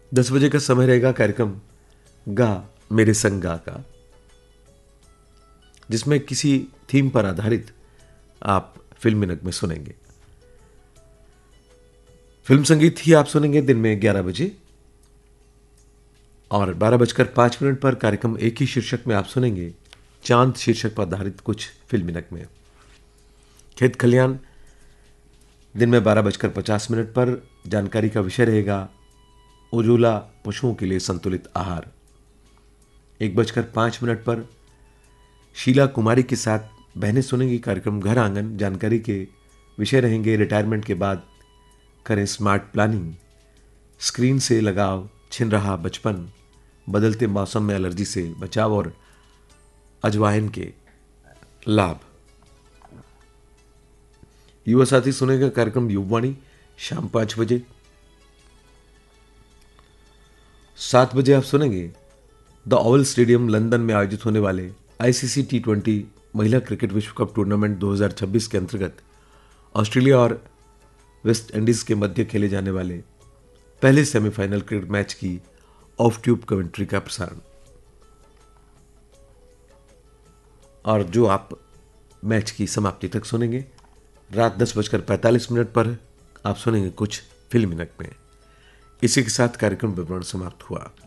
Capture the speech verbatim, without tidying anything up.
दस बजे का समय रहेगा कार्यक्रम गा मेरे संग गा का, जिसमें किसी थीम पर आधारित आप फिल्मी नगमे सुनेंगे। फिल्म संगीत ही आप सुनेंगे दिन में ग्यारह बजे, और बारह बजकर पांच मिनट पर कार्यक्रम एक ही शीर्षक में आप सुनेंगे चांद शीर्षक पर आधारित कुछ फिल्मी नगमे। खेत खलियान दिन में बारह बजकर पचास मिनट पर जानकारी का विषय रहेगा उजूला पशुओं के लिए संतुलित आहार। एक बजकर पांच मिनट पर शीला कुमारी के साथ बहनें सुनेंगी कार्यक्रम घर आंगन। जानकारी के विषय रहेंगे रिटायरमेंट के बाद करें स्मार्ट प्लानिंग, स्क्रीन से लगाव, छिन रहा बचपन, बदलते मौसम में एलर्जी से बचाव और अजवाइन के लाभ। युवा साथी सुनेगा कार्यक्रम युववाणी शाम पांच बजे। सात बजे आप सुनेंगे द ओवल स्टेडियम लंदन में आयोजित होने वाले आईसीसी टी ट्वेंटी महिला क्रिकेट विश्व कप टूर्नामेंट दो हज़ार छब्बीस के अंतर्गत ऑस्ट्रेलिया और वेस्ट इंडीज के मध्य खेले जाने वाले पहले सेमीफाइनल क्रिकेट मैच की ऑफ ट्यूब कमेंट्री का प्रसारण। और जो आप मैच की समाप्ति तक सुनेंगे। रात दस बजकर पैंतालीस मिनट पर आप सुनेंगे कुछ फिल्मी नगमे। इसी के साथ कार्यक्रम विवरण समाप्त हुआ।